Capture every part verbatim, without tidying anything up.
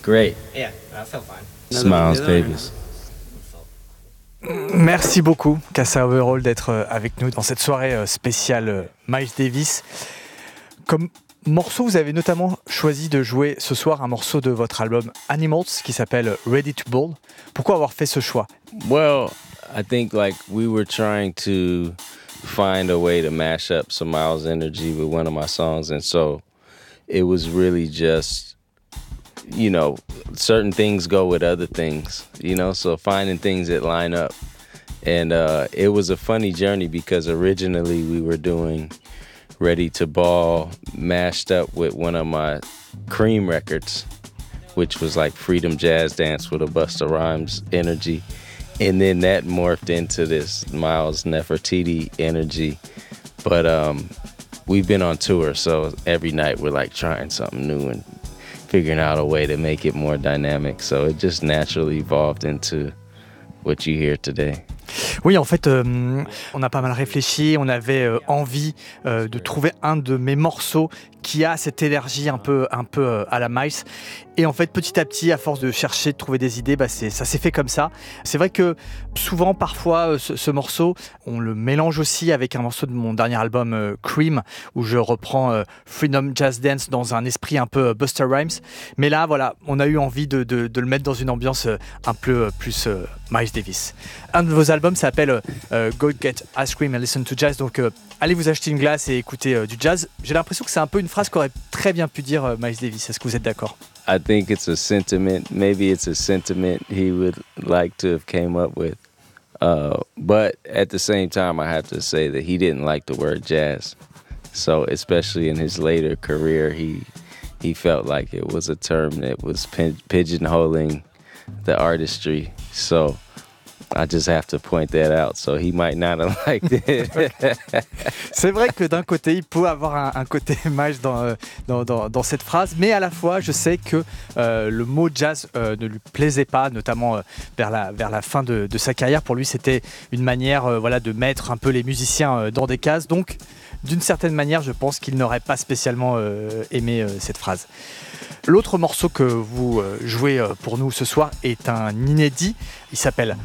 Great. Yeah, I felt fine. Smiles Davis. Merci beaucoup, Kassa Overall, d'être avec nous dans cette soirée spéciale Miles Davis. Comme morceau, vous avez notamment choisi de jouer ce soir un morceau de votre album Animals qui s'appelle Ready to Ball. Pourquoi avoir fait ce choix? Well, I think like we were trying to find a way to mash up some Miles energy with one of my songs, and so it was really just, you know, certain things go with other things, you know, so finding things that line up. And uh, it was a funny journey because originally we were doing Ready to Ball mashed up with one of my Cream records, which was like Freedom Jazz Dance with a Busta Rhymes energy. And then that morphed into this Miles Nefertiti energy. But um, we've been on tour, so every night we're like trying something new and figuring out a way to make it more dynamic. So it just naturally evolved into what you hear today. Oui, en fait, euh, on a pas mal réfléchi, on avait euh, envie euh, de trouver un de mes morceaux qui a cette énergie un peu, un peu euh, à la Miles. Et en fait, petit à petit, à force de chercher, de trouver des idées, bah c'est, ça s'est fait comme ça. C'est vrai que souvent, parfois, ce, ce morceau, on le mélange aussi avec un morceau de mon dernier album euh, Cream, où je reprends euh, Freedom Jazz Dance dans un esprit un peu euh, Busta Rhymes. Mais là, voilà, on a eu envie de, de, de le mettre dans une ambiance euh, un peu euh, plus euh, Miles Davis. Un de vos albums s'appelle euh, Go Get Ice Cream and Listen to Jazz. Donc, euh, allez vous acheter une glace et écouter euh, du jazz. J'ai l'impression que c'est un peu une phrase qu'aurait très bien pu dire euh, Miles Davis. Est-ce que vous êtes d'accord? I think it's a sentiment. Maybe it's a sentiment he would like to have came up with. Uh, but at the same time, I have to say that he didn't like the word jazz. So especially in his later career, he he felt like it was a term that was pin- pigeonholing the artistry. So I just have to point that out, so he might not have liked it. C'est vrai que d'un côté, il peut avoir un, un côté Miles dans, dans, dans, dans cette phrase, mais à la fois, je sais que euh, le mot jazz euh, ne lui plaisait pas, notamment euh, vers, la, vers la fin de, de sa carrière. Pour lui, c'était une manière euh, voilà, de mettre un peu les musiciens euh, dans des cases. Donc, d'une certaine manière, je pense qu'il n'aurait pas spécialement euh, aimé euh, cette phrase. L'autre morceau que vous euh, jouez euh, pour nous ce soir est un inédit. Il s'appelle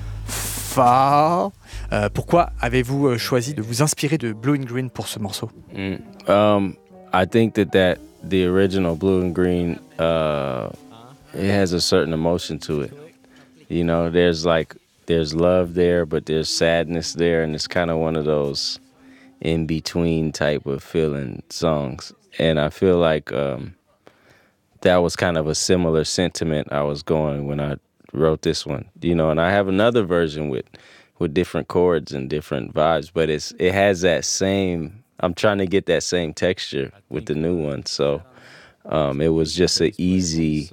Far. Euh, pourquoi avez-vous choisi de vous inspirer de Blue and Green pour ce morceau? Mm. Um, I think that, that the original Blue and Green, uh, it has a certain emotion to it. You know, there's like, there's love there, but there's sadness there, and it's kind of one of those in-between type of feeling songs. And I feel like um, that was kind of a similar sentiment I was going when I wrote this one, you know, and I have another version with with different chords and different vibes, but it's it has that same, I'm trying to get that same texture with the new one, so um, it was just an easy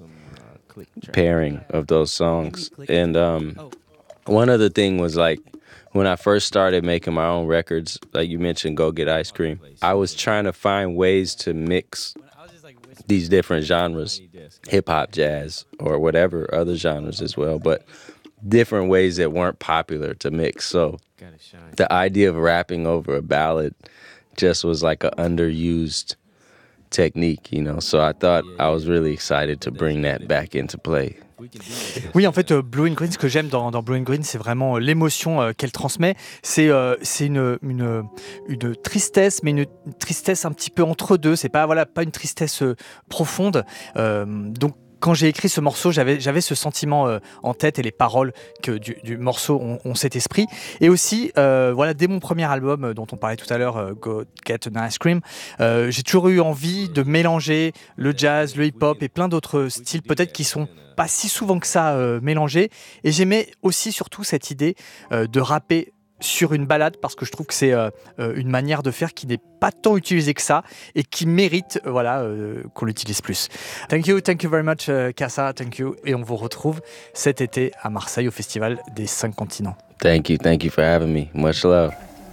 pairing of those songs. And um, one other thing was like, when I first started making my own records, like you mentioned, Go Get Ice Cream, I was trying to find ways to mix these different genres, hip-hop, jazz, or whatever other genres as well, but different ways that weren't popular to mix. So the idea of rapping over a ballad just was like an underused technique, you know, so I thought I was really excited to bring that back into play. Oui, en fait, euh, Blue and Green, ce que j'aime dans, dans Blue and Green, c'est vraiment euh, l'émotion euh, qu'elle transmet. C'est, euh, c'est une, une, une tristesse, mais une, une tristesse un petit peu entre deux. C'est pas, voilà, pas une tristesse euh, profonde. Euh, donc, quand j'ai écrit ce morceau, j'avais, j'avais ce sentiment euh, en tête et les paroles que du, du morceau ont, ont cet esprit. Et aussi, euh, voilà, dès mon premier album euh, dont on parlait tout à l'heure, euh, Go Get an Ice Cream, euh, j'ai toujours eu envie de mélanger le jazz, le hip-hop et plein d'autres styles, peut-être qui sont pas si souvent que ça euh, mélangés. Et j'aimais aussi surtout cette idée euh, de rapper sur une balade, parce que je trouve que c'est euh, une manière de faire qui n'est pas tant utilisée que ça et qui mérite euh, voilà, euh, qu'on l'utilise plus. Thank you, thank you very much, uh, Kassa, thank you. Et on vous retrouve cet été à Marseille au Festival des Cinq Continents. Thank you, thank you for having me. Much love.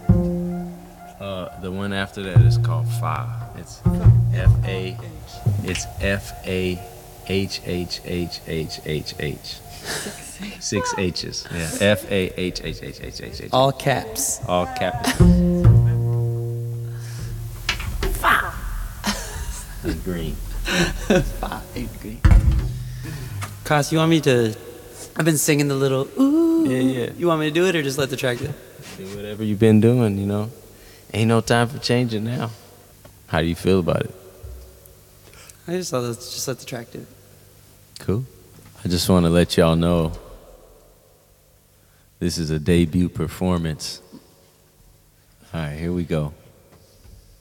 Uh, the one after that is called Fa. It's F A. It's F A H H H H H H. Six H's. Yeah. F A H H H H H H. All caps. All caps. Fa. It's green. Fa and green. Cos, you want me to? I've been singing the little ooh. Yeah, yeah. You want me to do it or just let the track do it? Do whatever you've been doing, you know. Ain't no time for changing now. How do you feel about it? I just let just let the track do it. Cool. I just want to let y'all know this is a debut performance. All right, here we go.